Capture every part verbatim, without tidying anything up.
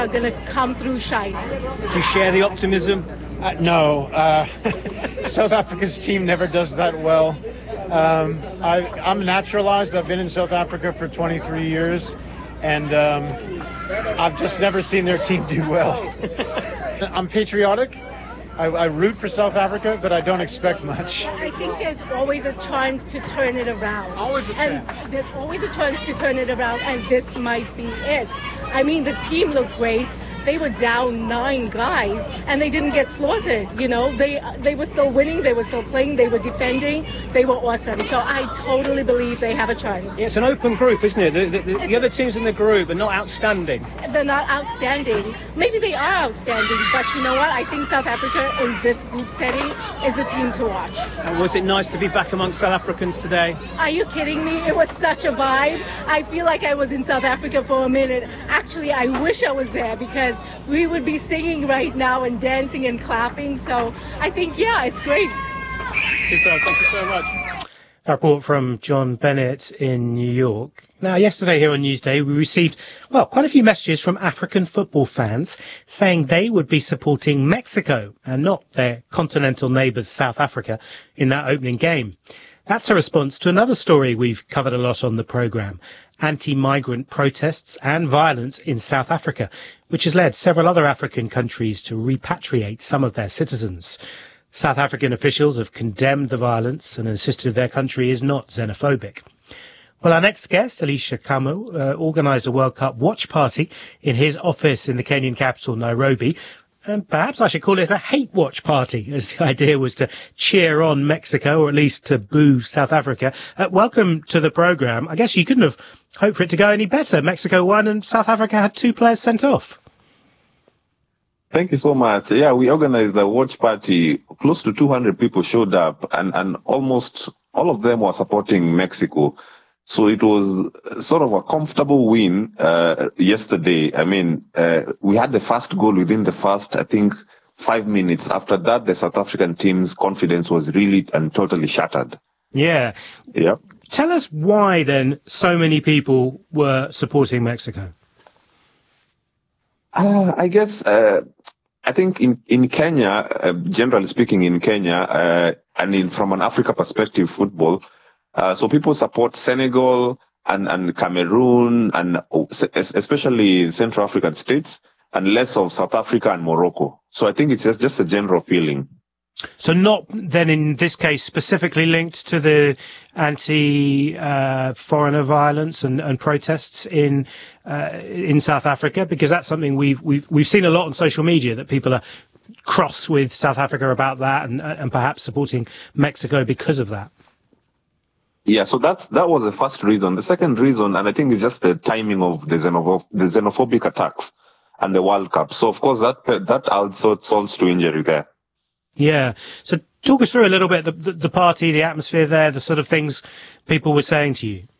are going to come through shining. Do you share the optimism? Uh, no. Uh, South Africa's team never does that well. Um, I, I'm naturalized. I've been in South Africa for twenty-three years, and um, I've just never seen their team do well. I'm patriotic. I, I root for South Africa, but I don't expect much. I think there's always a chance to turn it around. Always a chance. And there's always a chance to turn it around, and this might be it. I mean, the team looked great. They were down nine guys, and they didn't get slaughtered. You know, they they were still winning, they were still playing, they were defending, they were awesome. So I totally believe they have a chance. Yeah, it's an open group, isn't it? The, the, the, the other teams in the group are not outstanding. They're not outstanding. Maybe they are outstanding, but you know what? I think South Africa in this group setting is the team to watch. And was it nice to be back amongst South Africans today? Are you kidding me? It was such a vibe. I feel like I was in South Africa for a minute. Actually, I wish I was there because we would be singing right now and dancing and clapping. So I think, yeah, it's great. Super. Thank you so much. A report from John Bennett in New York. Now, yesterday here on Newsday, we received, well, quite a few messages from African football fans saying they would be supporting Mexico and not their continental neighbours, South Africa, in that opening game. That's a response to another story we've covered a lot on the programme, anti-migrant protests and violence in South Africa, which has led several other African countries to repatriate some of their citizens. South African officials have condemned the violence and insisted their country is not xenophobic. Well, our next guest, Elisha Kamo, uh, organised a World Cup watch party in his office in the Kenyan capital, Nairobi. And perhaps I should call it a hate watch party, as the idea was to cheer on Mexico, or at least to boo South Africa. Uh, welcome to the programme. I guess you couldn't have hoped for it to go any better. Mexico won and South Africa had two players sent off. Thank you so much. Yeah, we organized a watch party. Close to two hundred people showed up, and, and almost all of them were supporting Mexico. So it was sort of a comfortable win uh, yesterday. I mean, uh, we had the first goal within the first, I think, five minutes. After that, the South African team's confidence was really and totally shattered. Yeah. Yeah. Tell us why, then, so many people were supporting Mexico. Uh, I guess, uh, I think in, in Kenya, uh, generally speaking in Kenya, uh, and in, from an Africa perspective, football, Uh, so people support Senegal and, and Cameroon and especially Central African states and less of South Africa and Morocco. So I think it's just, just a general feeling. So not then in this case specifically linked to the anti-foreigner uh, violence and, and protests in uh, in South Africa, because that's something we've we've we've seen a lot on social media, that people are cross with South Africa about that and, and perhaps supporting Mexico because of that. Yeah, so that's, that was the first reason. The second reason, and I think it's just the timing of the, xenophob, the xenophobic attacks and the World Cup. So, of course, that that also solves to injury there. Yeah. So talk us through a little bit the, the, the party, the atmosphere there, the sort of things people were saying to you.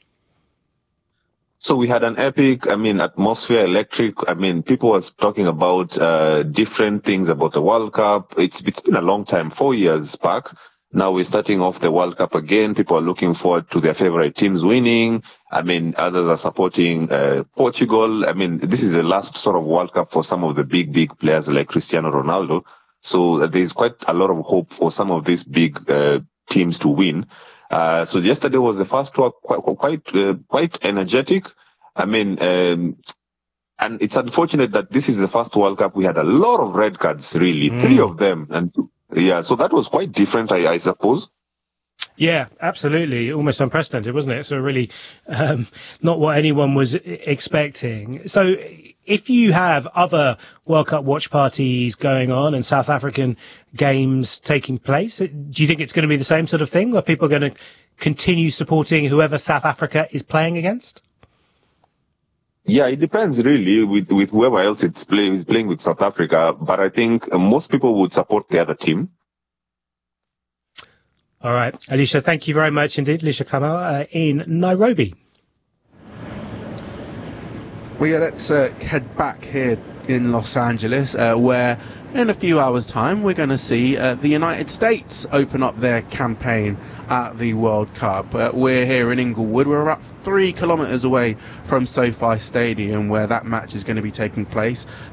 So we had an epic, I mean, atmosphere, electric. I mean, people was talking about uh, different things about the World Cup. It's, it's been a long time, four years back. Now we're starting off the World Cup again. People are looking forward to their favorite teams winning. I mean, others are supporting uh, Portugal. I mean, this is the last sort of World Cup for some of the big, big players like Cristiano Ronaldo. So uh, there's quite a lot of hope for some of these big uh, teams to win. Uh, so yesterday was the first one, quite, quite, uh, quite energetic. I mean, um, and it's unfortunate that this is the first World Cup. We had a lot of red cards, really, mm. three of them, and yeah, so that was quite different, I, I suppose. Yeah, absolutely. Almost unprecedented, wasn't it? So really um, not what anyone was expecting. So if you have other World Cup watch parties going on and South African games taking place, do you think it's going to be the same sort of thing, where people are going to continue supporting whoever South Africa is playing against? Yeah, it depends really with, with whoever else it's play, is playing with South Africa, but I think uh, most people would support the other team. All right. Elisha, thank you very much indeed. Elisha Kamo uh, in Nairobi. Well, yeah, let's uh, head back here in Los Angeles, uh, where in a few hours' time we're going to see uh, the United States open up their campaign at the World Cup. Uh, we're here in Inglewood. We're about three kilometres away from SoFi Stadium, where that match is going to be taking place.